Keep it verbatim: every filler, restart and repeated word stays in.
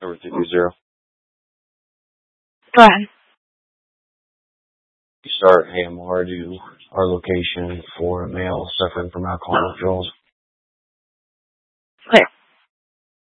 Over two two zero. Go ahead. You start A M R to our location for a male suffering from alcohol withdrawals. Clear.